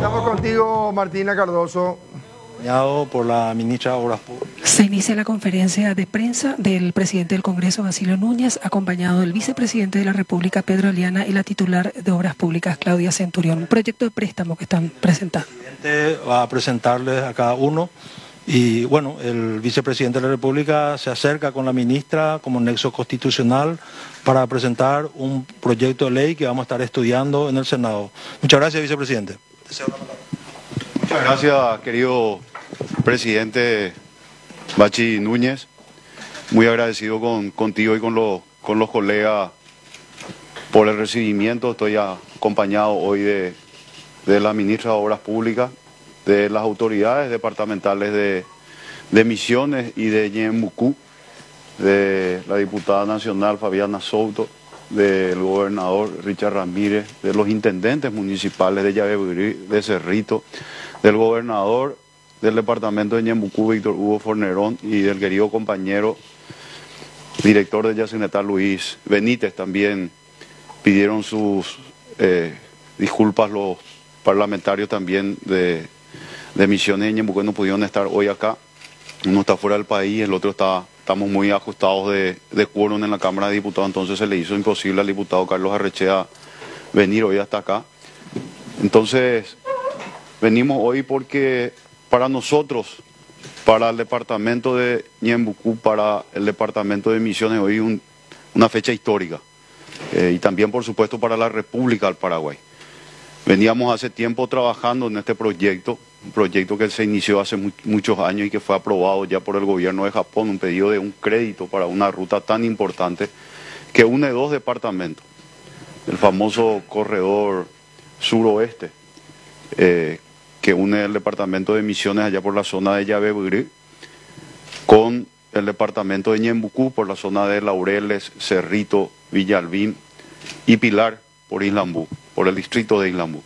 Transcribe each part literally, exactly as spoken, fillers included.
Estamos contigo, Martina Cardoso. Por la ministra de Obras Públicas. Se inicia la conferencia de prensa del presidente del Congreso, Basilio Núñez, acompañado del vicepresidente de la República, Pedro Eliana, y la titular de Obras Públicas, Claudia Centurión. Un proyecto de préstamo que están presentando. El presidente va a presentarles a cada uno y, bueno, el vicepresidente de la República se acerca con la ministra como nexo constitucional para presentar un proyecto de ley que vamos a estar estudiando en el Senado. Muchas gracias, vicepresidente. Muchas gracias, querido presidente Bachi Núñez. Muy agradecido con, contigo y con, lo, con los colegas por el recibimiento. Estoy acompañado hoy de, de la ministra de Obras Públicas, de las autoridades departamentales de, de Misiones y de Ñembucú, de la diputada nacional Fabiana Souto, del gobernador Richard Ramírez, de los intendentes municipales de Yabeburí, de Cerrito, del gobernador del departamento de Ñembucú, Víctor Hugo Fornerón, y del querido compañero director de Yacinetá, Luis Benítez. También pidieron sus eh, disculpas los parlamentarios también de, de Misiones y Ñembucú, no pudieron estar hoy acá. Uno está fuera del país, el otro está, estamos muy ajustados de, de quórum en la Cámara de Diputados, entonces se le hizo imposible al diputado Carlos Arrechea venir hoy hasta acá. Entonces, venimos hoy porque para nosotros, para el departamento de Ñembucú, para el departamento de Misiones, hoy es un, una fecha histórica. Eh, y también, por supuesto, para la República del Paraguay. Veníamos hace tiempo trabajando en este proyecto, un proyecto que se inició hace mu muchos años y que fue aprobado ya por el gobierno de Japón, un pedido de un crédito para una ruta tan importante que une dos departamentos, el famoso corredor suroeste, eh, que une el departamento de Misiones allá por la zona de Yabeburí con el departamento de Ñembucú por la zona de Laureles, Cerrito, Villalbín y Pilar por Islambú, por el distrito de Islambú.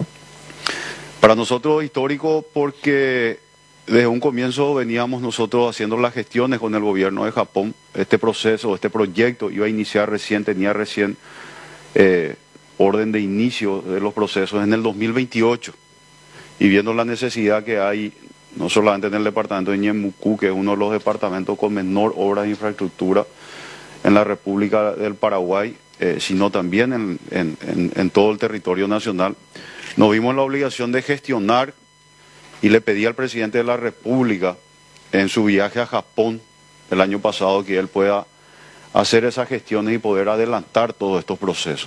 Para nosotros histórico porque desde un comienzo veníamos nosotros haciendo las gestiones con el gobierno de Japón. Este proceso, este proyecto iba a iniciar recién, tenía recién eh, orden de inicio de los procesos en el dos mil veintiocho. Y viendo la necesidad que hay, no solamente en el departamento de Ñembucú, que es uno de los departamentos con menor obra de infraestructura en la República del Paraguay, eh, sino también en, en, en, en todo el territorio nacional, nos vimos en la obligación de gestionar y le pedí al presidente de la República en su viaje a Japón el año pasado que él pueda hacer esas gestiones y poder adelantar todos estos procesos.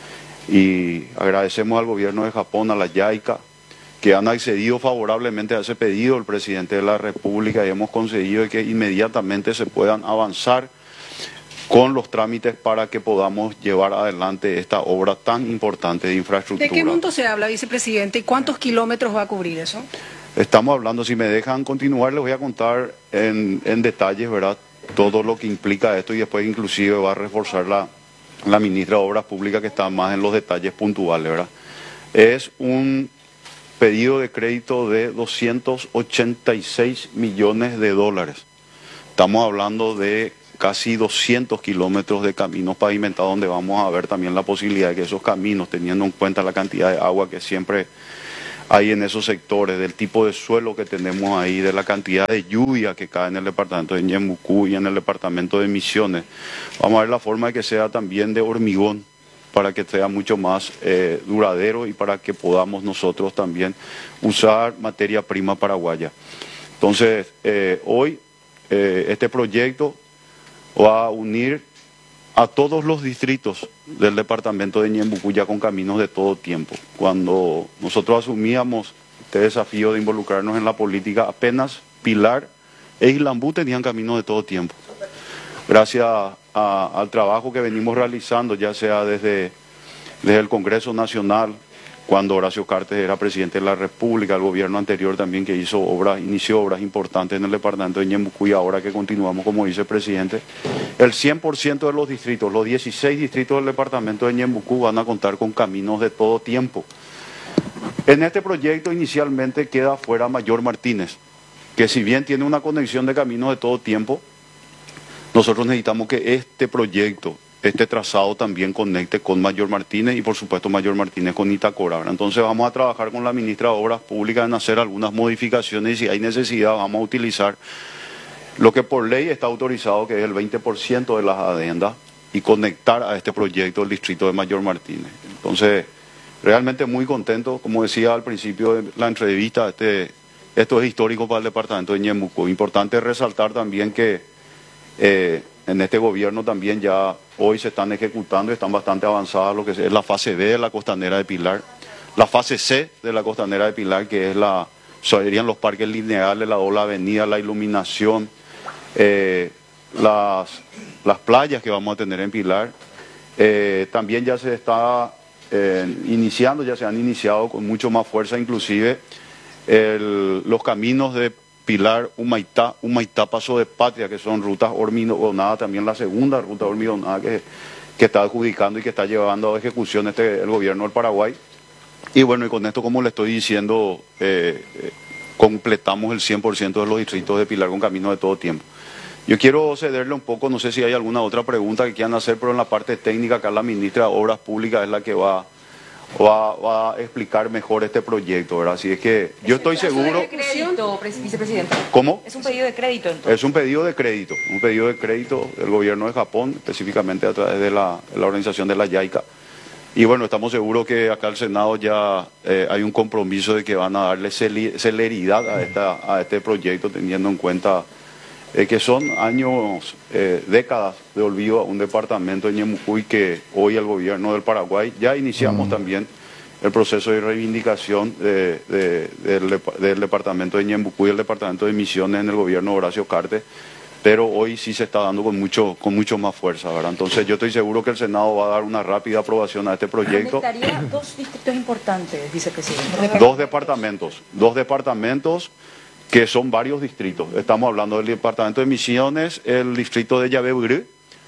Y agradecemos al gobierno de Japón, a la JICA, que han accedido favorablemente a ese pedido del presidente de la República y hemos conseguido que inmediatamente se puedan avanzar con los trámites para que podamos llevar adelante esta obra tan importante de infraestructura. ¿De qué monto se habla, vicepresidente, y cuántos kilómetros va a cubrir eso? Estamos hablando, si me dejan continuar, les voy a contar en, en detalles, ¿verdad?, todo lo que implica esto y después inclusive va a reforzar la, la ministra de Obras Públicas que está más en los detalles puntuales, ¿verdad? Es un pedido de crédito de doscientos ochenta y seis millones de dólares. Estamos hablando de casi doscientos kilómetros de caminos pavimentados donde vamos a ver también la posibilidad de que esos caminos, teniendo en cuenta la cantidad de agua que siempre hay en esos sectores, del tipo de suelo que tenemos ahí, de la cantidad de lluvia que cae en el departamento de Ñembucú y en el departamento de Misiones, vamos a ver la forma de que sea también de hormigón, para que sea mucho más eh, duradero y para que podamos nosotros también usar materia prima paraguaya. Entonces, eh, hoy eh, este proyecto va a unir a todos los distritos del departamento de Ñembucú ya con caminos de todo tiempo. Cuando nosotros asumíamos este desafío de involucrarnos en la política, apenas Pilar e Islambú tenían caminos de todo tiempo. Gracias a, al trabajo que venimos realizando, ya sea desde, desde el Congreso Nacional, cuando Horacio Cartes era presidente de la República, el gobierno anterior también que hizo obras, inició obras importantes en el departamento de Ñembucú y ahora que continuamos como vicepresidente, el cien por ciento de los distritos, los dieciséis distritos del departamento de Ñembucú van a contar con caminos de todo tiempo. En este proyecto inicialmente queda fuera Mayor Martínez, que si bien tiene una conexión de caminos de todo tiempo, nosotros necesitamos que este proyecto este trazado también conecte con Mayor Martínez y por supuesto Mayor Martínez con Itacora, ¿verdad? Entonces vamos a trabajar con la ministra de Obras Públicas en hacer algunas modificaciones y si hay necesidad vamos a utilizar lo que por ley está autorizado, que es el veinte por ciento de las adendas, y conectar a este proyecto el distrito de Mayor Martínez. Entonces, realmente muy contento, como decía al principio de la entrevista, este, esto es histórico para el departamento de Ñeembucú. Importante resaltar también que eh, en este gobierno también ya hoy se están ejecutando y están bastante avanzadas lo que es la fase B de la Costanera de Pilar, la fase C de la Costanera de Pilar, que es la, serían los parques lineales, la doble avenida, la iluminación, eh, las, las playas que vamos a tener en Pilar. Eh, también ya se está eh, iniciando, ya se han iniciado con mucho más fuerza, inclusive el, los caminos de Pilar, Humaitá, Humaitá, Paso de Patria, que son rutas hormigonadas, también la segunda ruta hormigonada que, que está adjudicando y que está llevando a ejecución este, el gobierno del Paraguay. Y bueno, y con esto, como le estoy diciendo, eh, eh, completamos el cien por ciento de los distritos de Pilar con caminos de todo tiempo. Yo quiero cederle un poco, no sé si hay alguna otra pregunta que quieran hacer, pero en la parte técnica acá la ministra de Obras Públicas es la que va, va, va a explicar mejor este proyecto, ¿verdad? Así es que yo estoy seguro... ¿Es un pedido de crédito, vicepresidente? ¿Cómo? ¿Es un pedido de crédito entonces? Es un pedido de crédito, un pedido de crédito del gobierno de Japón, específicamente a través de la, de la organización de la JICA. Y bueno, estamos seguros que acá el Senado ya eh, hay un compromiso de que van a darle celeridad a, esta, a este proyecto, teniendo en cuenta eh, que son años, eh, décadas de olvido a un departamento de Ñeembucú y que hoy el gobierno del Paraguay ya iniciamos mm. también el proceso de reivindicación de, de, del, del departamento de Ñeembucú y el departamento de Misiones en el gobierno de Horacio Cartes, pero hoy sí se está dando con mucho con mucho más fuerza, ¿verdad? Entonces yo estoy seguro que el Senado va a dar una rápida aprobación a este proyecto. ¿Conectaría dos distritos importantes, vicepresidente? Dos departamentos, dos departamentos que son varios distritos. Estamos hablando del departamento de Misiones, el distrito de Yabeurú,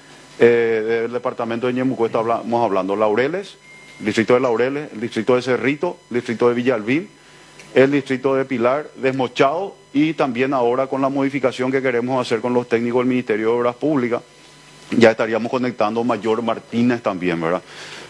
eh, del departamento de Ñeembucú estamos hablando Laureles, el distrito de Laureles, el distrito de Cerrito, el distrito de Villalbín, el distrito de Pilar, Desmochado, y también ahora con la modificación que queremos hacer con los técnicos del Ministerio de Obras Públicas, ya estaríamos conectando Mayor Martínez también, ¿verdad?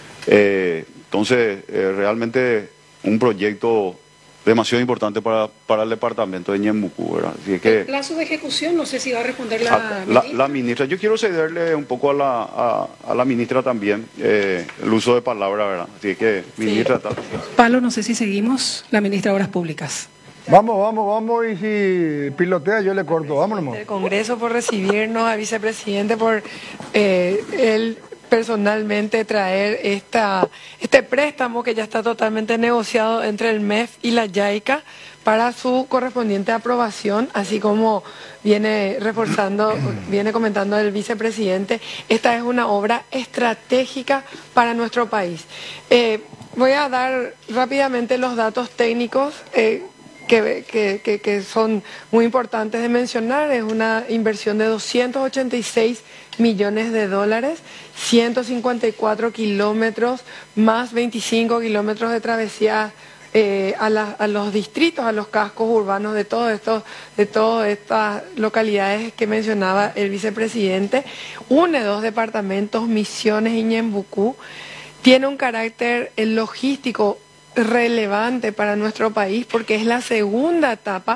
Eh, entonces, eh, realmente un proyecto demasiado importante para, para el departamento de Ñeembucú, ¿verdad? Así es que, el plazo de ejecución, no sé si va a responder la, a, la, la ministra. Yo quiero cederle un poco a la, a, a la ministra también eh, el uso de palabra, ¿verdad? Así que, ministra... Sí. Palo, no sé si seguimos, la ministra de Obras Públicas. Vamos, vamos, vamos, y si pilotea yo le corto, vámonos. El Congreso por recibirnos, al vicepresidente por eh, él personalmente traer esta este préstamo que ya está totalmente negociado entre el M E F y la JICA para su correspondiente aprobación, así como viene reforzando, viene comentando el vicepresidente. Esta es una obra estratégica para nuestro país. Eh, voy a dar rápidamente los datos técnicos eh, Que, que, que son muy importantes de mencionar. Es una inversión de doscientos ochenta y seis millones de dólares, ciento cincuenta y cuatro kilómetros, más veinticinco kilómetros de travesía eh, a, la, a los distritos, a los cascos urbanos de todos estos, de todas estas localidades que mencionaba el vicepresidente. Une dos departamentos, Misiones y Ñeembucú. Tiene un carácter logístico relevante para nuestro país porque es la segunda etapa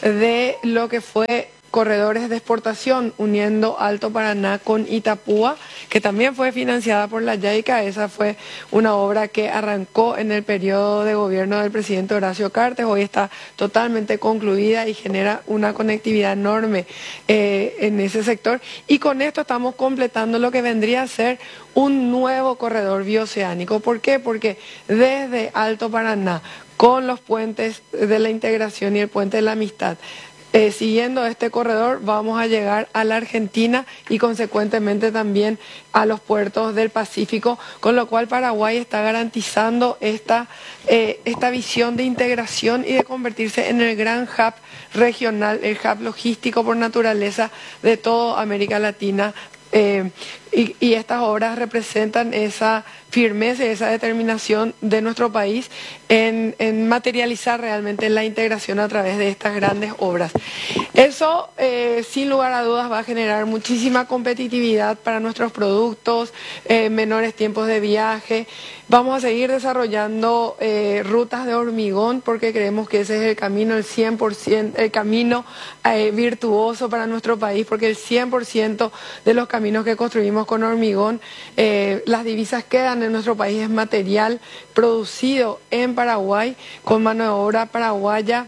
de lo que fue corredores de exportación uniendo Alto Paraná con Itapúa, que también fue financiada por la JICA. Esa fue una obra que arrancó en el periodo de gobierno del presidente Horacio Cartes, hoy está totalmente concluida y genera una conectividad enorme eh, en ese sector, y con esto estamos completando lo que vendría a ser un nuevo corredor bioceánico. ¿Por qué? Porque desde Alto Paraná, con los puentes de la integración y el puente de la amistad, Eh, siguiendo este corredor vamos a llegar a la Argentina y consecuentemente también a los puertos del Pacífico, con lo cual Paraguay está garantizando esta, eh, esta visión de integración y de convertirse en el gran hub regional, el hub logístico por naturaleza de toda América Latina. Eh, y, y estas obras representan esa firmeza y esa determinación de nuestro país en, en materializar realmente la integración a través de estas grandes obras. Eso, eh, sin lugar a dudas, va a generar muchísima competitividad para nuestros productos, eh, menores tiempos de viaje. Vamos a seguir desarrollando eh, rutas de hormigón porque creemos que ese es el camino, el cien por ciento, el camino eh, virtuoso para nuestro país, porque el cien por ciento de los caminos que construimos con hormigón, eh, las divisas quedan en nuestro país, es material producido en Paraguay con mano de obra paraguaya.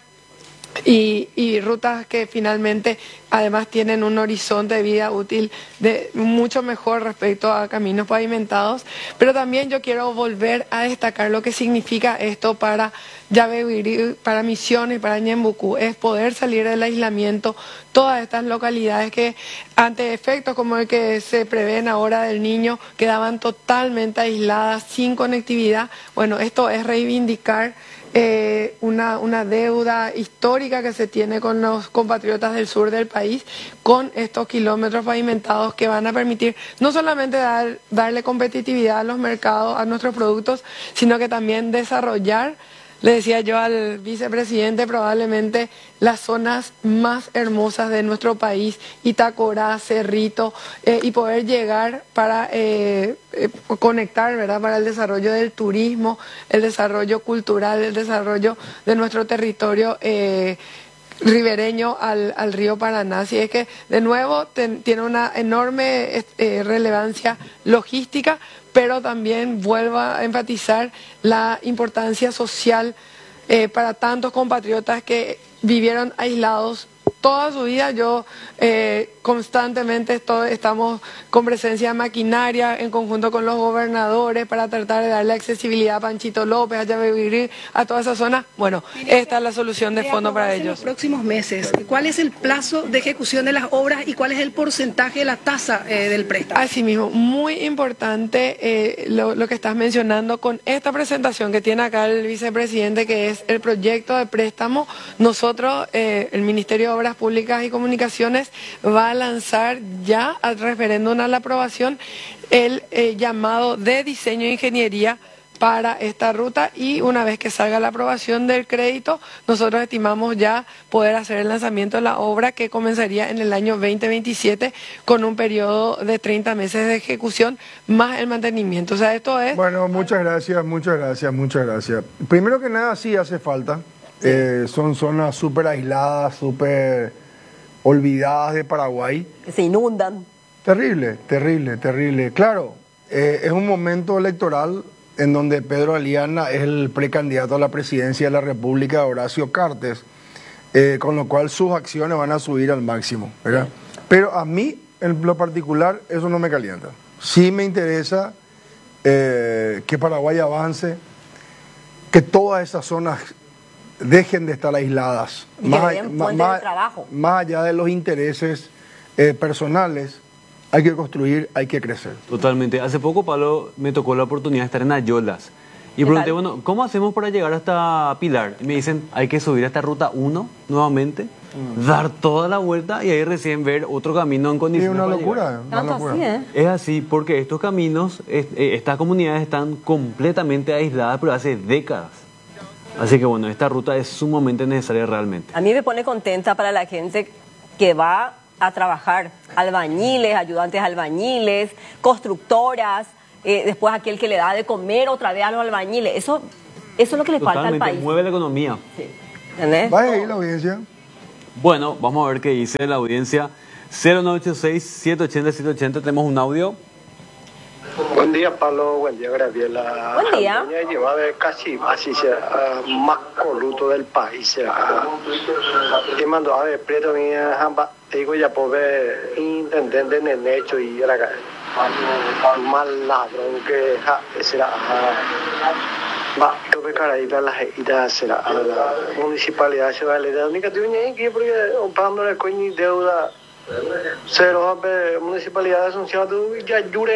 Y, y rutas que finalmente además tienen un horizonte de vida útil de mucho mejor respecto a caminos pavimentados, pero también yo quiero volver a destacar lo que significa esto para Yabebirí, para Misiones, para Ñembucú, es poder salir del aislamiento. Todas estas localidades que ante efectos como el que se prevén ahora del Niño quedaban totalmente aisladas, sin conectividad. Bueno, esto es reivindicar Eh, una, una deuda histórica que se tiene con los compatriotas del sur del país, con estos kilómetros pavimentados que van a permitir no solamente dar, darle competitividad a los mercados, a nuestros productos, sino que también desarrollar, le decía yo al vicepresidente, probablemente las zonas más hermosas de nuestro país, Itacorá, Cerrito, eh, y poder llegar para eh, eh, conectar, ¿verdad?, para el desarrollo del turismo, el desarrollo cultural, el desarrollo de nuestro territorio eh, ribereño al, al río Paraná. Así es que, de nuevo, ten, tiene una enorme eh, relevancia logística, pero también vuelvo a enfatizar la importancia social eh, para tantos compatriotas que vivieron aislados toda su vida. Yo eh, constantemente estoy, estamos con presencia de maquinaria en conjunto con los gobernadores para tratar de darle accesibilidad a Panchito López, a Yabebirí, a toda esa zona. Bueno, esta es la solución de fondo para ellos. En los próximos meses, ¿cuál es el plazo de ejecución de las obras y cuál es el porcentaje de la tasa eh, del préstamo? Asimismo, muy importante eh, lo, lo que estás mencionando con esta presentación que tiene acá el vicepresidente, que es el proyecto de préstamo. Nosotros, eh, el Ministerio de Obras Públicas y Comunicaciones, va a lanzar ya al referéndum a la aprobación el eh, llamado de diseño e ingeniería para esta ruta, y una vez que salga la aprobación del crédito, nosotros estimamos ya poder hacer el lanzamiento de la obra, que comenzaría en el año veinte veintisiete con un periodo de treinta meses de ejecución más el mantenimiento. O sea, esto es... Bueno, muchas gracias, muchas gracias, muchas gracias. Primero que nada, sí hace falta. Sí. Eh, son zonas súper aisladas, súper olvidadas de Paraguay. Que se inundan. Terrible, terrible, terrible. Claro, eh, es un momento electoral en donde Pedro Aliana es el precandidato a la presidencia de la República, Horacio Cartes, eh, con lo cual sus acciones van a subir al máximo, ¿verdad? Sí. Pero a mí, en lo particular, eso no me calienta. Sí me interesa eh, que Paraguay avance, que todas esas zonas dejen de estar aisladas, y más, que más, de trabajo. más allá de los intereses eh, personales. Hay que construir, hay que crecer. Totalmente. Hace poco, Pablo, me tocó la oportunidad de estar en Ayolas. Y pregunté, bueno, ¿cómo hacemos para llegar hasta Pilar? Y me dicen, hay que subir a esta ruta uno nuevamente, mm. dar toda la vuelta y ahí recién ver otro camino en condiciones. Es una para locura, una locura. Así, ¿eh? Es así, porque estos caminos, estas comunidades están completamente aisladas, pero hace décadas. Así que bueno, esta ruta es sumamente necesaria realmente. A mí me pone contenta para la gente que va a trabajar, albañiles, ayudantes albañiles, constructoras, eh, después aquel que le da de comer otra vez a los albañiles. Eso, eso es lo que le Totalmente, falta al país. Mueve la economía. Sí. ¿Entendés? ¿Va a ir la audiencia? Bueno, vamos a ver qué dice la audiencia. cero nueve ocho seis, siete ocho cero, siete ocho cero, tenemos un audio. Buen día, Pablo. Buen día, Graciela. Buen día. Lleva de casi así sea más corrupto del país. Y mandó a ver, preto mi jamba, digo ya por ver intendente en el hecho y era mal ladrón que será. Va, yo me cara y ver la gente será a la municipalidad se va a leer. La única tiene que porque pagando la coña y deuda cero a municipalidad de Asunción ya jure.